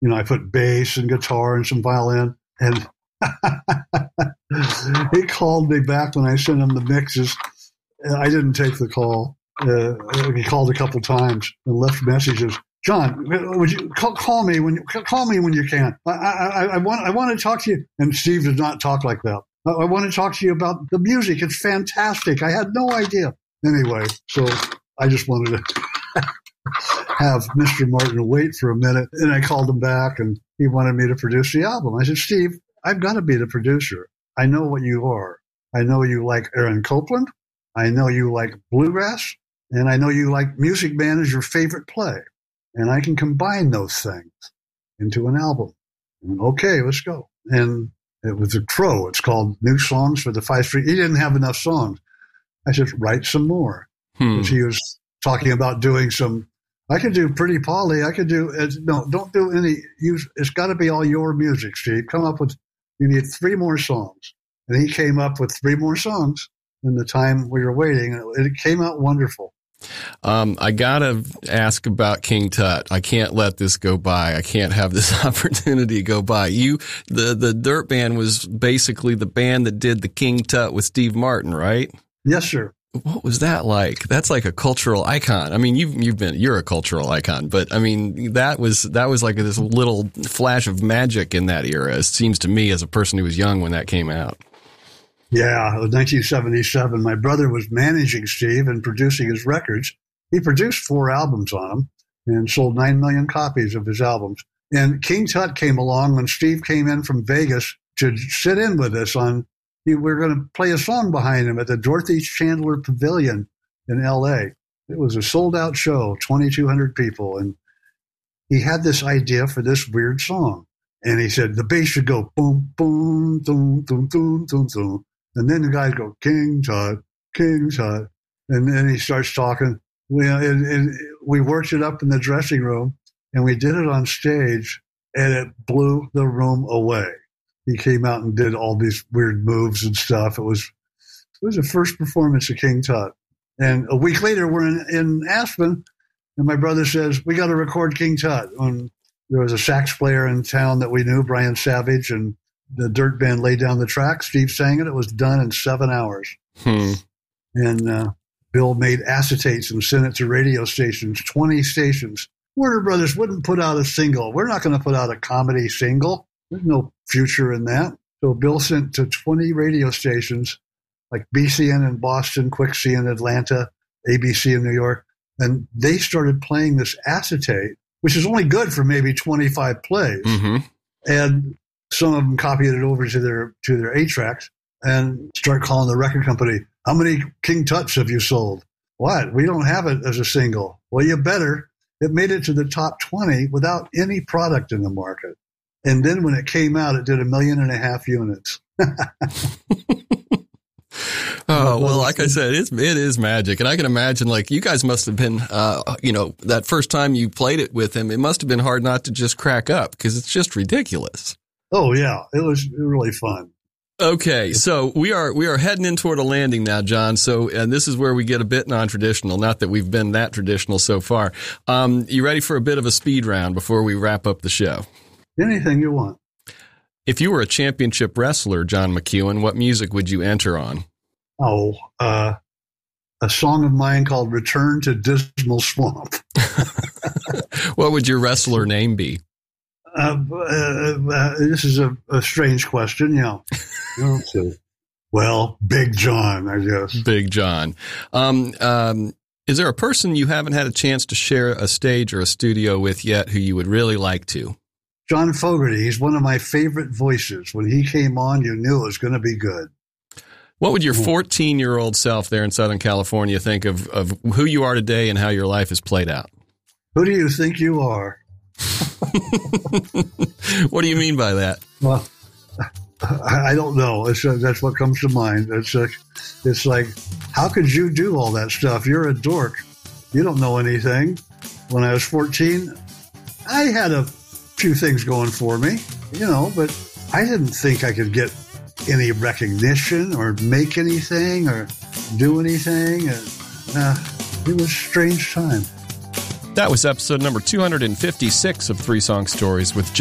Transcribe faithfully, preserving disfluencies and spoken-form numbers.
you know, I put bass and guitar and some violin. And he called me back when I sent him the mixes. I didn't take the call. Uh, he called a couple times and left messages. John, would you call, call me when you call me when you can? I, I, I want I want to talk to you. And Steve does not talk like that. I, I want to talk to you about the music. It's fantastic. I had no idea. Anyway, so I just wanted to have Mister Martin wait for a minute, and I called him back, and he wanted me to produce the album. I said, Steve, I've got to be the producer. I know what you are. I know you like Aaron Copland. I know you like bluegrass, and I know you like Music Man is your favorite play. And I can combine those things into an album. And, okay, let's go. And it was a crow. It's called New Songs for the Five Street. He didn't have enough songs. I said, write some more. Hmm. Because he was talking about doing some, I could do Pretty Polly. I could do, no, don't do any, use, it's got to be all your music, Steve. Come up with, you need three more songs. And he came up with three more songs in the time we were waiting. And it came out wonderful. Um, I gotta ask about King Tut. I can't let this go by. I can't have this opportunity go by. You, the, the Dirt Band was basically the band that did the King Tut with Steve Martin, right? Yes, sir. What was that like? That's like a cultural icon. I mean, you've, you've been, you're a cultural icon, but I mean, that was, that was like this little flash of magic in that era. It seems to me as a person who was young when that came out. Yeah, it was nineteen seventy-seven. My brother was managing Steve and producing his records. He produced four albums on them and sold nine million copies of his albums. And King Tut came along when Steve came in from Vegas to sit in with us on, we were going to play a song behind him at the Dorothy Chandler Pavilion in L A. It was a sold-out show, twenty-two hundred people. And he had this idea for this weird song. And he said, the bass should go boom, boom, boom, boom, boom, boom, boom. And then the guys go, King Tut, King Tut. And then he starts talking. We, and, and we worked it up in the dressing room, and we did it on stage, and it blew the room away. He came out and did all these weird moves and stuff. It was it was the first performance of King Tut. And a week later, we're in, in Aspen, and my brother says, we got to record King Tut. And there was a sax player in town that we knew, Brian Savage, and the Dirt Band laid down the track. Steve sang it. It was done in seven hours. Hmm. And uh, Bill made acetates and sent it to radio stations, twenty stations. Warner Brothers wouldn't put out a single. We're not going to put out a comedy single. There's no future in that. So Bill sent to twenty radio stations, like B C N in Boston, Quick C in Atlanta, A B C in New York. And they started playing this acetate, which is only good for maybe twenty-five plays. Mm-hmm. And some of them copied it over to their to their eight tracks and start calling the record company. How many King Tuts have you sold? What? We don't have it as a single. Well, you better. It made it to the top twenty without any product in the market. And then when it came out, it did a million and a half units. Oh, well, like I said, it's, it is magic. And I can imagine, like, you guys must have been, uh, you know, that first time you played it with him, it must have been hard not to just crack up because it's just ridiculous. Oh, yeah. It was really fun. Okay, so we are we are heading in toward a landing now, John. So, and this is where we get a bit non-traditional. Not that we've been that traditional so far. Um, you ready for a bit of a speed round before we wrap up the show? Anything you want. If you were a championship wrestler, John McEwen, what music would you enter on? Oh, uh, a song of mine called "Return to Dismal Swamp." What would your wrestler name be? Uh, uh, uh, this is a, a strange question, yeah. Okay. Well, Big John, I guess. Big John. Um, um, is there a person you haven't had a chance to share a stage or a studio with yet who you would really like to? John Fogerty. He's one of my favorite voices. When he came on, you knew it was going to be good. What would your fourteen-year-old self there in Southern California think of, of who you are today and how your life has played out? Who do you think you are? What do you mean by that? Well, I don't know. It's, uh, that's what comes to mind. It's, uh, it's like, how could you do all that stuff? You're a dork. You don't know anything. When I was fourteen, I had a few things going for me, you know, but I didn't think I could get any recognition or make anything or do anything. And, uh, it was a strange time. That was episode number two hundred fifty-six of Three Song Stories with